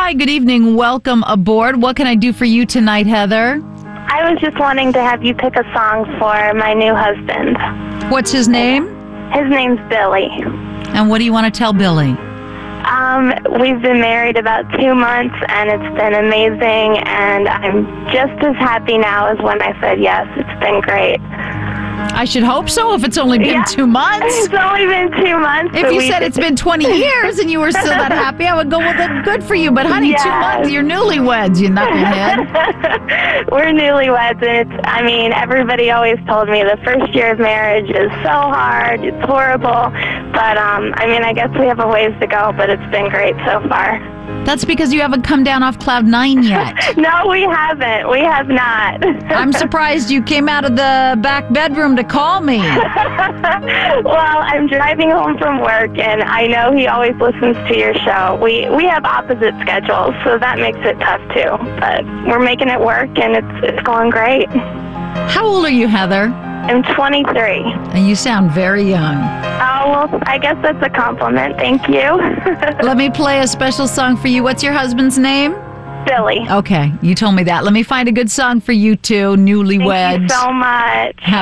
Hi, good evening. Welcome aboard. What can I do for you tonight, Heather? I was just wanting to have you pick a song for my new husband. What's his name? His name's Billy. And what do you want to tell Billy? We've been married about 2 months, and it's been amazing, and I'm just as happy now as when I said yes. It's been great. I should hope so if it's only been 2 months. It's only been 2 months. If you said it's been 20 years and you were still that happy, I would go, well, then good for you. But honey, 2 months, you're newlyweds, you knucklehead. We're newlyweds, and everybody always told me the first year of marriage is so hard, it's horrible. But, I guess we have a ways to go, but it's been great so far. That's because you haven't come down off cloud 9 yet. No, we haven't. We have not. I'm surprised you came out of the back bedroom to call me. Well, I'm driving home from work, and I know he always listens to your show. We have opposite schedules, so that makes it tough, too. But we're making it work, and it's going great. How old are you, Heather? I'm 23. And you sound very young. Oh, well, I guess that's a compliment. Thank you. Let me play a special song for you. What's your husband's name? Billy. Okay, you told me that. Let me find a good song for you two, newlyweds. Thank you so much.